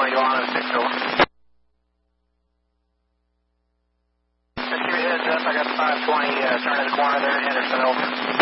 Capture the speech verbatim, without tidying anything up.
twenty, go on at six over. Just give me a heads up, I got five twenty, uh, turn to the corner there, Henderson over.